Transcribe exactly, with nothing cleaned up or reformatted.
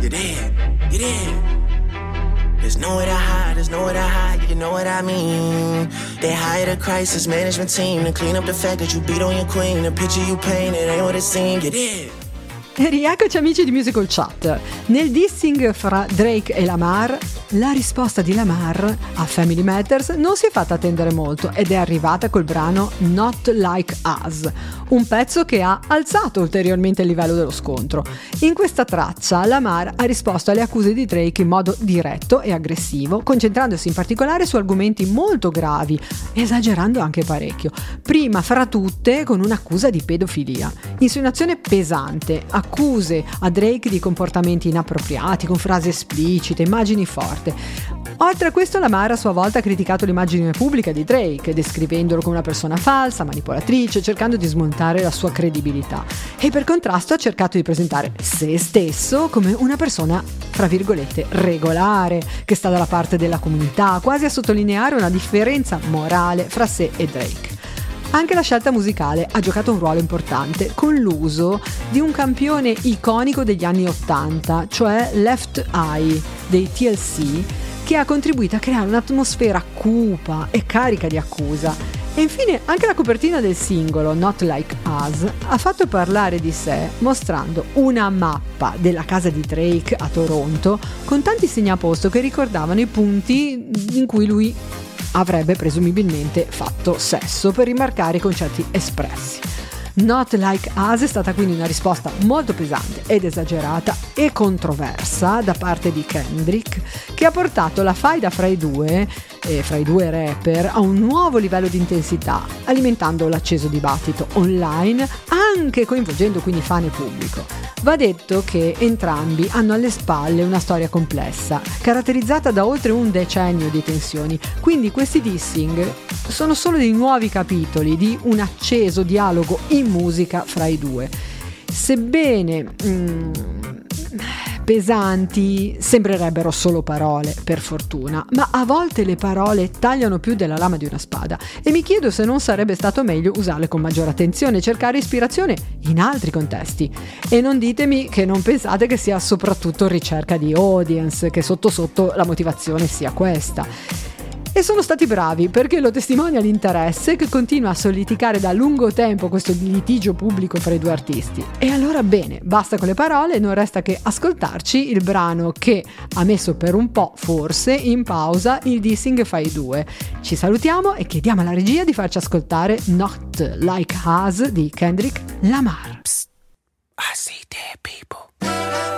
You did, you did. There's nowhere to hide, there's nowhere to hide, you know what I mean. They hired a crisis management team to clean up the fact that you beat on your queen. The picture you painted ain't what it seemed, you did. E rieccoci amici di Musical Chat. Nel dissing fra Drake e Lamar, la risposta di Lamar a Family Matters non si è fatta attendere molto ed è arrivata col brano Not Like Us, un pezzo che ha alzato ulteriormente il livello dello scontro. In questa traccia Lamar ha risposto alle accuse di Drake in modo diretto e aggressivo, concentrandosi in particolare su argomenti molto gravi, esagerando anche parecchio. Prima fra tutte con un'accusa di pedofilia, insinuazione pesante, accuse a Drake di comportamenti inappropriati, con frasi esplicite, immagini forti. Oltre a questo, Lamar a sua volta ha criticato l'immagine pubblica di Drake, descrivendolo come una persona falsa, manipolatrice, cercando di smontare la sua credibilità. E per contrasto ha cercato di presentare se stesso come una persona, tra virgolette, regolare, che sta dalla parte della comunità, quasi a sottolineare una differenza morale fra sé e Drake. Anche la scelta musicale ha giocato un ruolo importante, con l'uso di un campione iconico degli anni ottanta, cioè Left Eye dei T L C, che ha contribuito a creare un'atmosfera cupa e carica di accusa. E infine anche la copertina del singolo Not Like Us ha fatto parlare di sé, mostrando una mappa della casa di Drake a Toronto con tanti segnaposto che ricordavano i punti in cui lui avrebbe presumibilmente fatto sesso, per rimarcare i concetti espressi. Not Like Us è stata quindi una risposta molto pesante ed esagerata e controversa da parte di Kendrick, che ha portato la faida fra i due e fra i due rapper a un nuovo livello di intensità, alimentando l'acceso dibattito online, anche coinvolgendo quindi fan e pubblico. Va detto che entrambi hanno alle spalle una storia complessa, caratterizzata da oltre un decennio di tensioni, quindi questi dissing sono solo dei nuovi capitoli di un acceso dialogo in musica fra i due. Sebbene mm, pesanti, sembrerebbero solo parole, per fortuna, ma a volte le parole tagliano più della lama di una spada e mi chiedo se non sarebbe stato meglio usarle con maggiore attenzione e cercare ispirazione in altri contesti. E non ditemi che non pensate che sia soprattutto ricerca di audience, che sotto sotto la motivazione sia questa. E sono stati bravi, perché lo testimonia l'interesse che continua a soliticare da lungo tempo questo litigio pubblico fra i due artisti. E allora bene, basta con le parole, non resta che ascoltarci il brano che ha messo per un po', forse, in pausa il dissing fra i due. Ci salutiamo e chiediamo alla regia di farci ascoltare Not Like Us di Kendrick Lamar. Psst. I see dead people.